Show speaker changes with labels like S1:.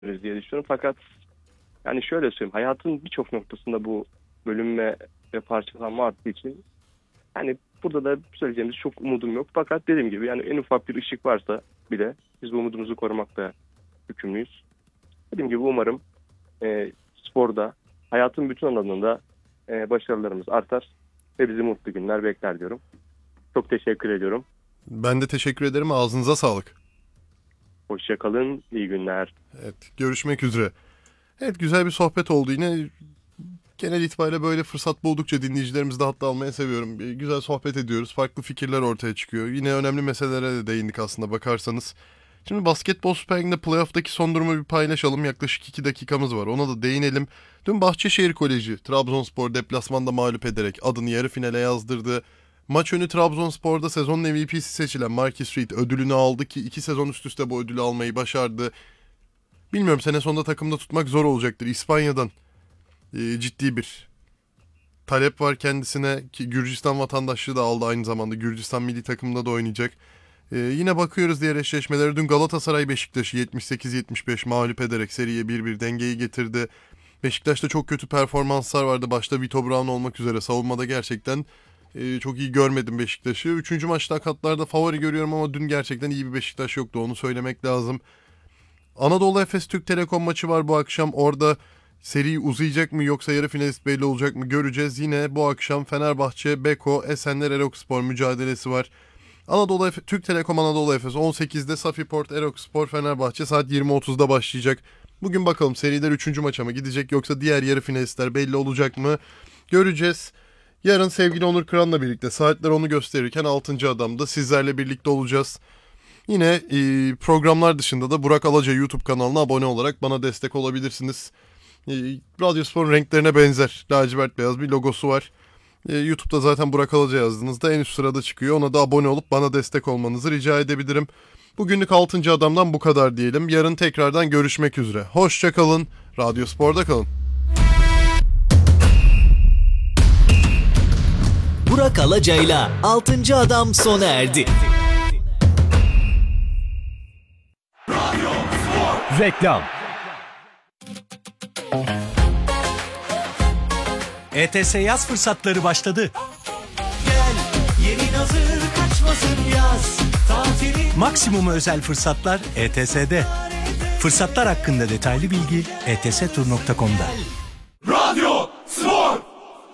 S1: diye düşünüyorum. Fakat yani şöyle söyleyeyim, hayatın birçok noktasında bu bölünme ve parçalanma arttığı için yani burada da söyleyeceğimiz çok umudum yok. Fakat dediğim gibi yani en ufak bir ışık varsa bile biz bu umudumuzu korumakta yükümlüyüz. Dediğim gibi umarım sporda, hayatın bütün alanında başarılarımız artar ve bizi mutlu günler bekler diyorum. Çok teşekkür ediyorum.
S2: Ben de teşekkür ederim. Ağzınıza sağlık.
S1: Hoşça kalın, iyi günler.
S2: Evet, görüşmek üzere. Evet, güzel bir sohbet oldu yine. Genel itibariyle böyle fırsat buldukça dinleyicilerimizi de hatta almayı seviyorum. Güzel sohbet ediyoruz. Farklı fikirler ortaya çıkıyor. Yine önemli meselelere de değindik aslında bakarsanız. Şimdi Basketbol Süper Ligi'nde playoff'taki son durumu bir paylaşalım. Yaklaşık 2 dakikamız var. Ona da değinelim. Dün Bahçeşehir Koleji Trabzonspor deplasmanda mağlup ederek adını yarı finale yazdırdı. Maç önü Trabzonspor'da sezonun MVP'si seçilen Marcus Reed ödülünü aldı ki 2 sezon üst üste bu ödülü almayı başardı. Bilmiyorum, sene sonunda takımda tutmak zor olacaktır. İspanya'dan ciddi bir talep var kendisine ki Gürcistan vatandaşlığı da aldı aynı zamanda. Gürcistan milli takımında da oynayacak. Yine bakıyoruz diğer eşleşmelere. Dün Galatasaray Beşiktaş'ı 78-75 mağlup ederek seriye 1-1 dengeyi getirdi. Beşiktaş'ta çok kötü performanslar vardı. Başta Vito Brown olmak üzere savunmada gerçekten çok iyi görmedim Beşiktaş'ı. 3. maçta hakatlarda favori görüyorum ama dün gerçekten iyi bir Beşiktaş yoktu. Onu söylemek lazım. Anadolu Efes Türk Telekom maçı var bu akşam. Orada seri uzayacak mı yoksa yarı finalist belli olacak mı göreceğiz. Yine bu akşam Fenerbahçe, Beko, Esenler Erokspor mücadelesi var. Türk Telekom Anadolu Efes 18'de, Safiport Erokspor Fenerbahçe saat 20.30'da başlayacak. Bugün bakalım seriler 3. maça mı gidecek yoksa diğer yarı finalistler belli olacak mı göreceğiz. Yarın sevgili Onur Kıran'la birlikte saatler onu gösterirken 6. adamda sizlerle birlikte olacağız. Yine programlar dışında da Burak Alaca YouTube kanalına abone olarak bana destek olabilirsiniz. Radyospor'un renklerine benzer lacivert beyaz bir logosu var. YouTube'da zaten Burak Alaca yazdığınızda en üst sırada çıkıyor. Ona da abone olup bana destek olmanızı rica edebilirim. Bugünlük 6. adamdan bu kadar diyelim. Yarın tekrardan görüşmek üzere. Hoşça kalın. Radyospor'da kalın.
S3: Burak Alaca'yla 6. adam sona erdi.
S4: Reklam. ETS yaz fırsatları başladı.
S3: Gel, yerin hazır kaçmasın yaz. Tatili
S4: Maksimum özel fırsatlar ETS'de. Fırsatlar hakkında detaylı bilgi etstur.com'da.